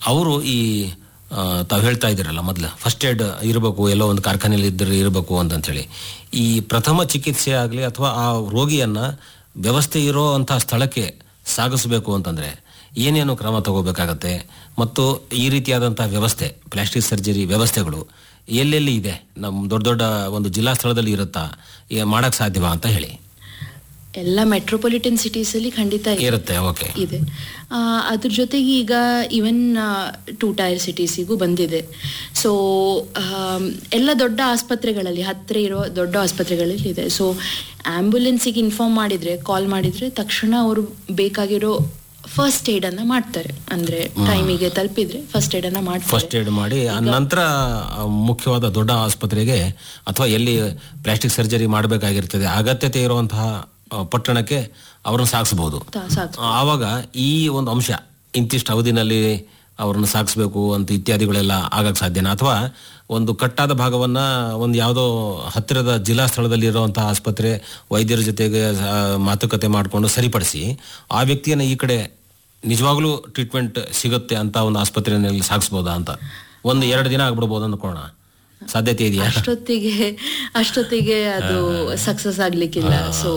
ಅವರು ಈ ತಾವು ಹೇಳ್ತಾ ಇದ್ದೀರಲ್ಲ ಮೊದಲು ಫಸ್ಟ್ ಏಡ್ ಇರಬೇಕು, ಎಲ್ಲೋ ಒಂದು ಕಾರ್ಖಾನೆಯಲ್ಲಿ ಇದ್ದರೆ ಇರಬೇಕು ಅಂತಂತೇಳಿ, ಈ ಪ್ರಥಮ ಚಿಕಿತ್ಸೆ ಆಗಲಿ ಅಥವಾ ಆ ರೋಗಿಯನ್ನ ವ್ಯವಸ್ಥೆ ಇರೋ ಅಂಥ ಸ್ಥಳಕ್ಕೆ ಸಾಗಿಸಬೇಕು ಅಂತಂದ್ರೆ ಏನೇನು ಕ್ರಮ ತಗೋಬೇಕಾಗತ್ತೆ, ಮತ್ತು ಈ ರೀತಿಯಾದಂಥ ವ್ಯವಸ್ಥೆ ಪ್ಲಾಸ್ಟಿಕ್ ಸರ್ಜರಿ ವ್ಯವಸ್ಥೆಗಳು ಎಲ್ಲೆಲ್ಲಿ ಇದೆ, ನಮ್ಮ ದೊಡ್ಡ ದೊಡ್ಡ ಒಂದು ಜಿಲ್ಲಾ ಸ್ಥಳದಲ್ಲಿ ಇರುತ್ತಾ, ಮಾಡಕ್ ಸಾಧ್ಯವಾ ಅಂತ ಹೇಳಿ. ಎಲ್ಲ ಮೆಟ್ರೋಪಾಲಿಟನ್ ಸಿಟೀಸಲ್ಲಿ ಖಂಡಿತ ಇರುತ್ತೆ. ಓಕೆ. ಇದೆ. ಅದ್ರ ಜೊತೆಗೆ ಈಗ ಈವನ್ 2 ಟೈರ್ ಸಿಟೀಸಿಗೂ ಬಂದಿದೆ. ಸೊ ಎಲ್ಲ ದೊಡ್ಡ ಆಸ್ಪತ್ರೆಗಳಲ್ಲಿ, ಹತ್ತಿರ ಇರೋ ದೊಡ್ಡ ಆಸ್ಪತ್ರೆಗಳಲ್ಲಿ ಇದೆ. ಸೊ ಆಂಬ್ಯುಲೆನ್ಸಿಗೆ ಇನ್ಫಾರ್ಮ್ ಮಾಡಿದರೆ, ಕಾಲ್ ಮಾಡಿದರೆ ತಕ್ಷಣ ಅವರು ಬೇಕಾಗಿರೋ ಫಸ್ಟ್ ಏಡ್ ಅನ್ನ ಮಾಡ್ತಾರೆ. ಅಂದ್ರೆ ಟೈಮಿಗೆ ತಲುಪಿದ್ರೆ ಫಸ್ಟ್ ಏಡ್ ಅನ್ನ ಮಾಡ್ತಾರೆ. ಫಸ್ಟ್ ಏಡ್ ಮಾಡಿ ನಂತರ ಮುಖ್ಯವಾದ ದೊಡ್ಡ ಆಸ್ಪತ್ರೆಗೆ ಅಥವಾ ಎಲ್ಲಿ ಪ್ಲಾಸ್ಟಿಕ್ ಸರ್ಜರಿ ಮಾಡಬೇಕಾಗಿರ್ತದೆ ಅಗತ್ಯತೆ ಇರುವಂತಹ ಪಟ್ಟಣಕ್ಕೆ ಅವ್ರನ್ನ ಸಾಗಿಸಬಹುದು. ಆವಾಗ ಈ ಒಂದು ಅಂಶ ಇಂತಿಷ್ಟು ಅವಧಿನಲ್ಲಿ ಅವ್ರನ್ನ ಸಾಗಿಸ್ಬೇಕು ಅಂತ ಇತ್ಯಾದಿಗಳೆಲ್ಲ ಆಗಕ್ಕೆ ಸಾಧ್ಯನಾ, ಅಥವಾ ಒಂದು ಕಟ್ಟಾದ ಭಾಗವನ್ನ ಒಂದು ಯಾವುದೋ ಹತ್ತಿರದ ಜಿಲ್ಲಾ ಸ್ಥಳದಲ್ಲಿ ಇರುವಂತಹ ಆಸ್ಪತ್ರೆ ವೈದ್ಯರ ಜೊತೆಗೆ ಮಾತುಕತೆ ಮಾಡಿಕೊಂಡು ಸರಿಪಡಿಸಿ ಆ ವ್ಯಕ್ತಿಯನ್ನ ಈ ಕಡೆ ನಿಜವಾಗ್ಲೂ ಟ್ರೀಟ್ಮೆಂಟ್ ಸಿಗುತ್ತೆ ಅಂತ ಒಂದು ಆಸ್ಪತ್ರೆಯಲ್ಲಿ ಸಾಗಿಸ್ಬೋದಾ ಅಂತ 1-2 ದಿನ ಆಗ್ಬಿಡ್ಬೋದು ಅಂದ್ಕೋಣ, ಸಾಧ್ಯತೆ ಇದೆಯಾ? ಅಷ್ಟೊತ್ತಿಗೆ ಅದು ಸಕ್ಸಸ್ ಆಗ್ಲಿಕ್ಕಿಲ್ಲ. ಸೊ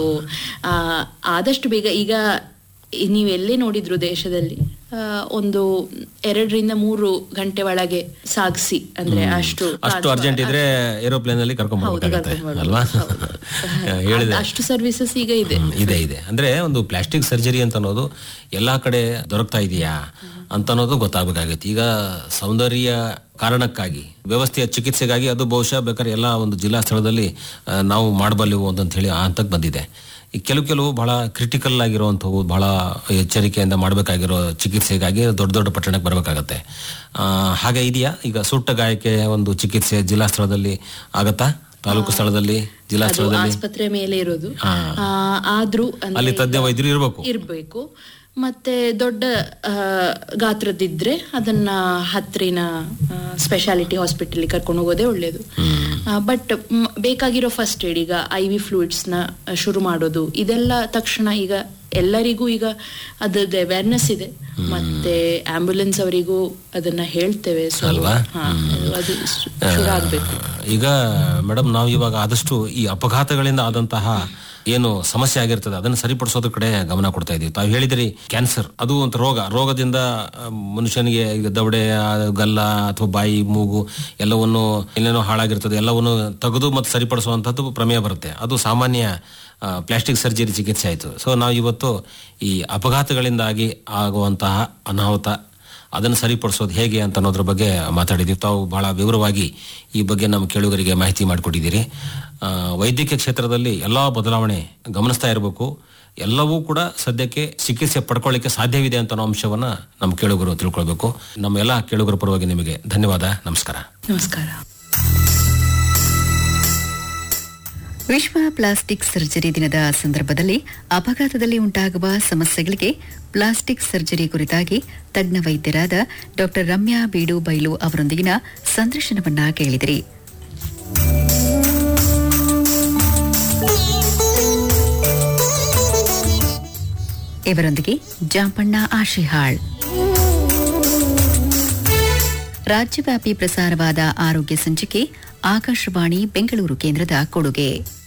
ಆದಷ್ಟು ಬೇಗ, ಈಗ ನೀವೆಲ್ಲೇ ನೋಡಿದ್ರು ದೇಶದಲ್ಲಿ ಒಂದು 2-3 ಗಂಟೆ ಒಳಗೆ ಸಾಗಿಸಿ, ಅಂದ್ರೆ ಅಷ್ಟು ಅರ್ಜೆಂಟ್ ಇದ್ರೆ ಏರೋಪ್ಲೇನ್ ಅಲ್ಲಿ ಕರ್ಕೊಂಡ್ಬರ್ಬೇಕಾಗಲ್ವಾ? ಅಷ್ಟು ಸರ್ವಿಸಸ್ ಈಗ ಇದೆ. ಅಂದ್ರೆ ಒಂದು ಪ್ಲಾಸ್ಟಿಕ್ ಸರ್ಜರಿ ಅಂತ ಅನ್ನೋದು ಎಲ್ಲಾ ಕಡೆ ದೊರಕ್ತಾ ಇದೆಯಾ ಅಂತ ಅನ್ನೋದು ಗೊತ್ತಾಗಬೇಕಾಗತ್ತೆ. ಈಗ ಸೌಂದರ್ಯ ಕಾರಣಕ್ಕಾಗಿ, ವ್ಯವಸ್ಥೆಯ ಚಿಕಿತ್ಸೆಗಾಗಿ ಅದು ಬಹುಶಃ ಬೇಕಾದ್ರೆ ಎಲ್ಲ ಒಂದು ಜಿಲ್ಲಾ ಸ್ಥಳದಲ್ಲಿ ನಾವು ಮಾಡಬಲ್ಲೆವು ಅಂತ ಹೇಳಿ ಆ ಹಂತಕ್ಕೆ ಬಂದಿದೆ. ಈ ಕೆಲವು ಬಹಳ ಕ್ರಿಟಿಕಲ್ ಆಗಿರುವಂಥವು, ಬಹಳ ಎಚ್ಚರಿಕೆಯಿಂದ ಮಾಡಬೇಕಾಗಿರೋ ಚಿಕಿತ್ಸೆಗಾಗಿ ದೊಡ್ಡ ದೊಡ್ಡ ಪಟ್ಟಣಕ್ಕೆ ಬರಬೇಕಾಗತ್ತೆ. ಹಾಗೆ ಇದೆಯಾ? ಈಗ ಸುಟ್ಟ ಗಾಯಕ್ಕೆ ಒಂದು ಚಿಕಿತ್ಸೆ ಜಿಲ್ಲಾ ಸ್ಥಳದಲ್ಲಿ ಆಗತ್ತಾ? ತಾಲೂಕು ಸ್ಥಳದಲ್ಲಿ, ಜಿಲ್ಲಾ ಸ್ಥಳದಲ್ಲಿ ಆಸ್ಪತ್ರೆ ಮೇಲೆ ಇರೋದು, ಆದ್ರೂ ಅಲ್ಲಿ ತಜ್ಞ ವೈದ್ಯರು ಇರಬೇಕು. ಮತ್ತೆ ದೊಡ್ಡ ಗಾತ್ರದಿದ್ರೆ ಅದನ್ನ ಹತ್ತಿರ ಸ್ಪೆಷಾಲಿಟಿ ಹಾಸ್ಪಿಟಲ್ ಕರ್ಕೊಂಡು ಹೋಗೋದೇ ಒಳ್ಳೇದು. ಬಟ್ ಬೇಕಾಗಿರೋ ಫಸ್ಟ್ ಏಡ್, ಈಗ IV ಫ್ಲೂಯಿಡ್ಸ್ ನ ಶುರು ಮಾಡೋದು, ಇದೆಲ್ಲ ತಕ್ಷಣ ಈಗ ಎಲ್ಲರಿಗೂ ಈಗ ಅದ್ರದ್ದು ಅವೇರ್ನೆಸ್ ಇದೆ. ಮತ್ತೆ ಆಂಬ್ಯುಲೆನ್ಸ್ ಅವರಿಗೂ ಅದನ್ನ ಹೇಳ್ತೇವೆ. ಅದು ಶುರು ಆಗ್ಬೇಕು. ಈಗ ಮೇಡಮ್, ನಾವು ಇವಾಗ ಆದಷ್ಟು ಈ ಅಪಘಾತಗಳಿಂದ ಆದಂತಹ ಏನು ಸಮಸ್ಯೆ ಆಗಿರ್ತದೆ ಅದನ್ನು ಸರಿಪಡಿಸೋದ್ರ ಕಡೆ ಗಮನ ಕೊಡ್ತಾ ಇದೀವಿ. ತಾವು ಹೇಳಿದ್ರಿ ಕ್ಯಾನ್ಸರ್ ಅದು ಒಂದು ರೋಗದಿಂದ ಮನುಷ್ಯನಿಗೆ ಈಗ ದವಡೆ, ಗಲ್ಲ ಅಥವಾ ಬಾಯಿ, ಮೂಗು ಎಲ್ಲವನ್ನು ಏನೇನೋ ಹಾಳಾಗಿರ್ತದೆ ಎಲ್ಲವನ್ನು ತೆಗೆದು ಮತ್ತೆ ಸರಿಪಡಿಸುವಂತದ್ದು ಪ್ರಮೇಯ ಬರುತ್ತೆ. ಅದು ಸಾಮಾನ್ಯ ಪ್ಲಾಸ್ಟಿಕ್ ಸರ್ಜರಿ ಚಿಕಿತ್ಸೆ ಆಯಿತು. ಸೊ ನಾವು ಇವತ್ತು ಈ ಅಪಘಾತಗಳಿಂದಾಗಿ ಆಗುವಂತಹ ಅನಾಹುತ ಅದನ್ನು ಸರಿಪಡಿಸೋದು ಹೇಗೆ ಅಂತ ಅನ್ನೋದ್ರ ಬಗ್ಗೆ ಮಾತಾಡಿದ್ದೀವಿ. ತಾವು ಬಹಳ ವಿವರವಾಗಿ ಈ ಬಗ್ಗೆ ನಮ್ಮ ಕೇಳುಗರಿಗೆ ಮಾಹಿತಿ ಮಾಡಿಕೊಟ್ಟಿದ್ದೀರಿ. ವೈದ್ಯಕೀಯ ಕ್ಷೇತ್ರದಲ್ಲಿ ಎಲ್ಲ ಬದಲಾವಣೆ ಗಮನಿಸ್ತಾ ಇರಬೇಕು. ಎಲ್ಲವೂ ಕೂಡ ಸದ್ಯಕ್ಕೆ ಚಿಕಿತ್ಸೆ ಪಡ್ಕೊಳ್ಳಿಕ್ಕೆ ಸಾಧ್ಯವಿದೆ ಅಂತ ಅನ್ನೋ ಅಂಶವನ್ನ ನಮ್ಮ ಕೇಳುಗರು ತಿಳ್ಕೊಳ್ಬೇಕು. ನಮ್ಮ ಎಲ್ಲ ಕೇಳುಗರ ಪರವಾಗಿ ನಿಮಗೆ ಧನ್ಯವಾದ. ನಮಸ್ಕಾರ. ವಿಶ್ವ ಪ್ಲಾಸ್ಟಿಕ್ ಸರ್ಜರಿ ದಿನದ ಸಂದರ್ಭದಲ್ಲಿ ಅಪಘಾತದಲ್ಲಿ ಉಂಟಾಗುವ ಸಮಸ್ಯೆಗಳಿಗೆ ಪ್ಲಾಸ್ಟಿಕ್ ಸರ್ಜರಿ ಕುರಿತಾಗಿ ತಜ್ಞ ವೈದ್ಯರಾದ ಡಾ ರಮ್ಯಾ ಬೀಡು ಬೈಲು ಅವರೊಂದಿಗಿನ ಸಂದರ್ಶನವನ್ನ ಕೇಳಿದಿರಿ. ಇವರೊಂದಿಗೆ ಜಾಂಪಣ್ಣ ಆಶಿಹಾಳ್. ರಾಜ್ಯವ್ಯಾಪಿ ಪ್ರಸಾರವಾದ ಆರೋಗ್ಯ ಸಂಚಿಕೆ ಆಕಾಶವಾಣಿ ಬೆಂಗಳೂರು ಕೇಂದ್ರದ ಕೊಡುಗೆ.